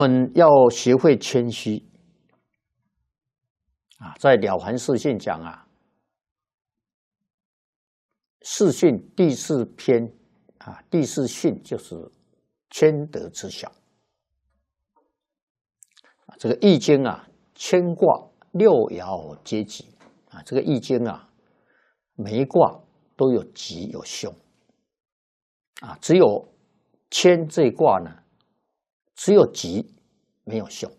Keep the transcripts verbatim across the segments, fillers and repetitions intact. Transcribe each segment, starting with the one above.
我们要学会谦虚啊，在《了凡四训》讲啊，四训第四篇啊，第四训就是谦德之小。这个《易经》啊，乾卦六爻皆吉啊，这个《易经》啊，每一卦都有吉有凶啊，只有谦这一卦呢，只有吉没有凶。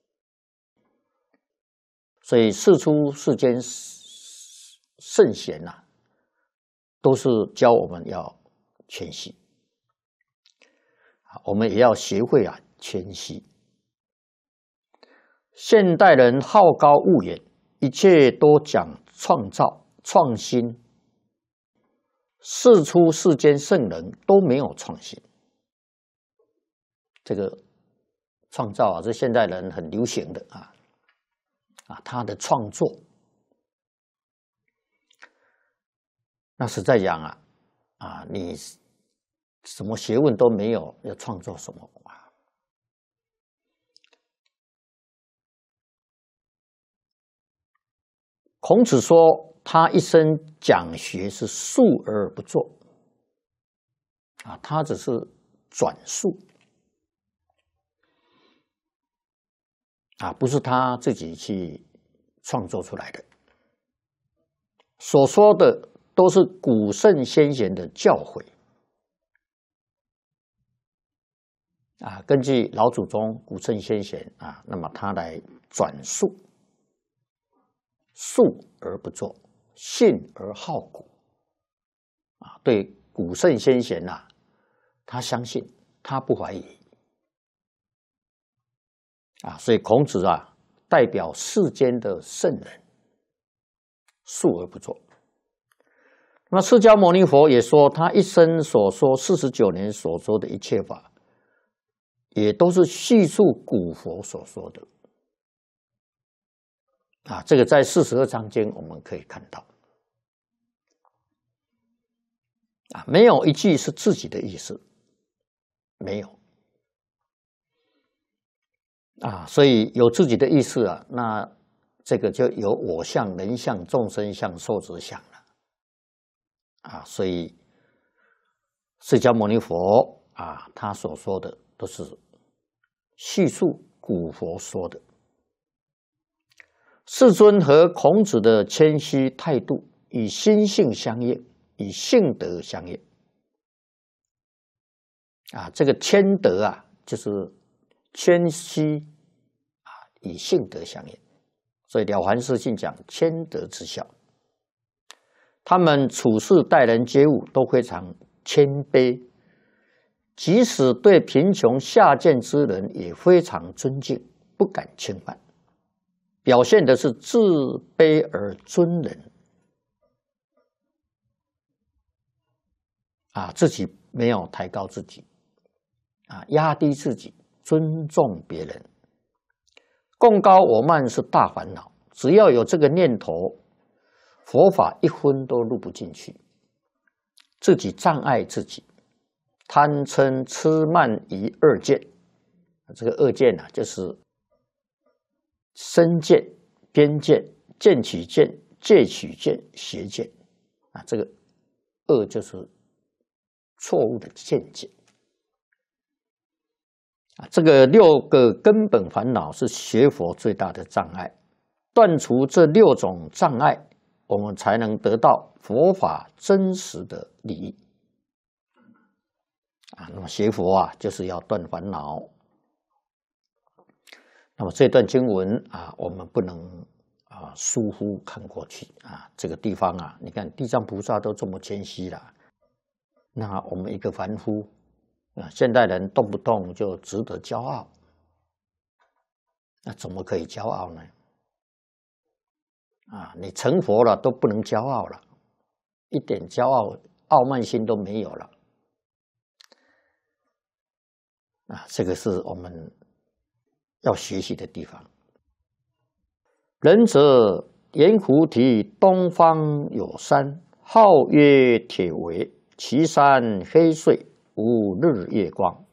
所以世出世间圣贤呐、啊，都是教我们要谦虚，我们也要学会啊谦虚。现代人好高骛远，一切都讲创造创新，世出世间圣人都没有创新。这个创造啊，是现代人很流行的啊。啊，他的创作，那实在讲啊，啊，你什么学问都没有，要创作什么啊？孔子说，他一生讲学是述而不作，啊，他只是转述，啊，不是他自己去创作出来的，所说的都是古圣先贤的教诲，啊，根据老祖宗、古圣先贤啊，那么他来转述，述而不作，信而好古，啊，对古圣先贤呐、啊，他相信，他不怀疑。啊，所以孔子啊，代表世间的圣人，述而不作。那么释迦牟尼佛也说，他一生所说四十九年所说的一切法，也都是叙述古佛所说的。啊，这个在四十二章间我们可以看到。啊，没有一句是自己的意思，没有。啊，所以有自己的意识啊，那这个就有我相、人相、众生相、寿者相了。啊，所以释迦牟尼佛啊，他所说的都是叙述古佛说的。世尊和孔子的谦虚态度，与心性相应，与性德相应。啊，这个谦德啊，就是谦虚啊，与性德相应，所以《了凡四训》讲谦德之孝。他们处事待人接物都非常谦卑，即使对贫穷下贱之人也非常尊敬，不敢侵犯，表现的是自卑而尊人。啊，自己没有抬高自己，啊，压低自己。尊重别人，共高我慢是大烦恼。只要有这个念头，佛法一分都入不进去，自己障碍自己，贪嗔痴慢疑二见。这个二见啊，就是身见、边见、见取见、戒取见、邪见啊。这个恶就是错误的见解。啊，这个六个根本烦恼是学佛最大的障碍，断除这六种障碍，我们才能得到佛法真实的利益。啊，那么学佛啊，就是要断烦恼。那么这段经文啊，我们不能啊疏忽看过去啊。这个地方啊，你看地藏菩萨都这么谦虚了，那我们一个凡夫。啊，现代人动不动就值得骄傲，那怎么可以骄傲呢？啊，你成佛了都不能骄傲了，一点骄傲、傲慢心都没有了。啊，这个是我们要学习的地方。仁者盐湖堤东方有山，号曰铁围，其山黑邃，无日月光。